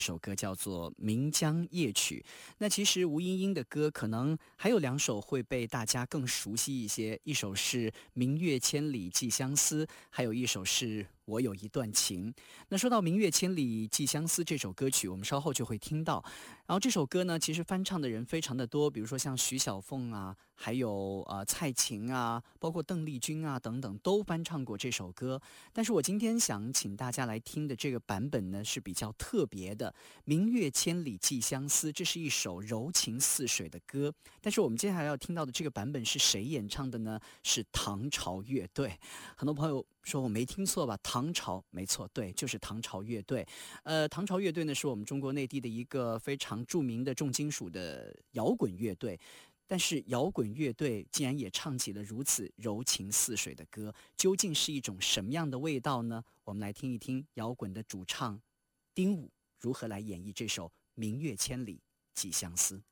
首歌叫做岷江夜曲。那其实吴莺莺的歌可能还有2首会被大家更熟悉一些，一首是明月千里寄相思，还有一首是我有一段情。那说到明月千里寄相思这首歌曲，我们稍后就会听到。然后这首歌呢，其实翻唱的人非常的多，比如说像徐小凤啊，还有蔡琴啊，包括邓丽君啊等等，都翻唱过这首歌。但是我今天想请大家来听的这个版本呢，是比较特别的。明月千里寄相思，这是一首柔情似水的歌。但是我们接下来要听到的这个版本是谁演唱的呢？是唐朝乐队。很多朋友说我没听错吧？唐朝，没错，对，就是唐朝乐队。唐朝乐队呢，是我们中国内地的一个非常著名的重金属的摇滚乐队。但是摇滚乐队竟然也唱起了如此柔情似水的歌，究竟是一种什么样的味道呢？我们来听一听摇滚的主唱丁武如何来演绎这首《明月千里寄相思》。